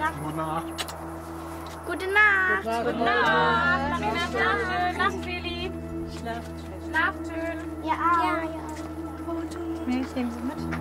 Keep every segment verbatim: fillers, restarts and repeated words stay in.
Nacht. Gute Nacht. Gute Nacht. Gute Nacht. Gute Nacht. Schlaf schön. Nacht, Willi. Schlaf schön. Schlaf schön. Ja, auch. Ja, ja. Mädchen, Sie mit?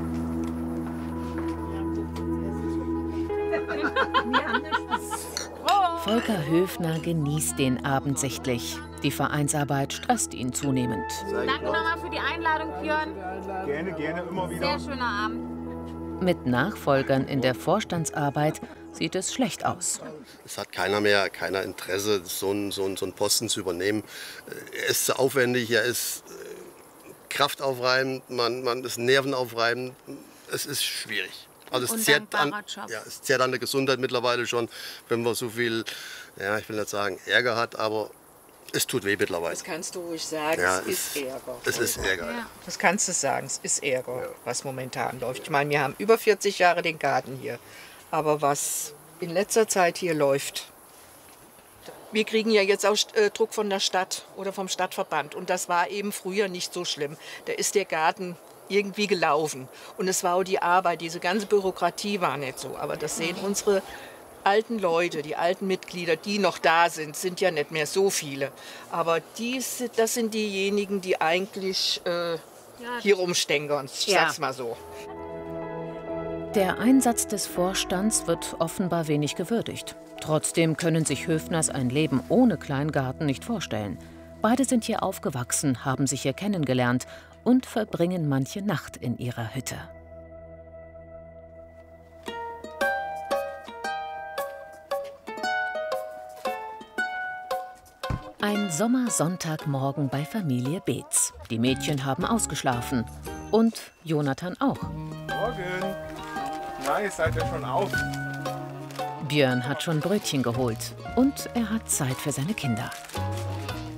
Volker Höfner genießt den Abend sichtlich. Die Vereinsarbeit stresst ihn zunehmend. Danke nochmal für die Einladung, Björn. Gerne, gerne, immer wieder. Sehr schöner Abend. Mit Nachfolgern in der Vorstandsarbeit sieht es schlecht aus. Es hat keiner mehr, keiner Interesse, so einen, so einen, so einen Posten zu übernehmen. Er ist zu aufwendig, er ist kraftaufreibend, man, man ist nervenaufreibend. Es ist schwierig. Also es zehrt an, ja, es zehrt an der Gesundheit mittlerweile schon, wenn man so viel, ja, ich will nicht sagen Ärger hat, aber es tut weh mittlerweile. Das kannst du ruhig sagen, ja, es ist Ärger. Es ist Ärger, ja. Das kannst du sagen, es ist Ärger, ja, was momentan läuft. Ich meine, wir haben über vierzig Jahre den Garten hier, aber was in letzter Zeit hier läuft, wir kriegen ja jetzt auch äh, Druck von der Stadt oder vom Stadtverband und das war eben früher nicht so schlimm. Da ist der Garten irgendwie gelaufen. Und es war auch die Arbeit, diese ganze Bürokratie war nicht so. Aber das sehen unsere alten Leute, die alten Mitglieder, die noch da sind, sind ja nicht mehr so viele. Aber die, das sind diejenigen, die eigentlich äh, hier rumstänkern, ich Ja. sag's mal so. Der Einsatz des Vorstands wird offenbar wenig gewürdigt. Trotzdem können sich Höfners ein Leben ohne Kleingarten nicht vorstellen. Beide sind hier aufgewachsen, haben sich hier kennengelernt und verbringen manche Nacht in ihrer Hütte. Ein Sommersonntagmorgen bei Familie Beetz. Die Mädchen haben ausgeschlafen. Und Jonathan auch. Morgen. Na, ihr seid ja schon auf. Björn hat schon Brötchen geholt. Und er hat Zeit für seine Kinder.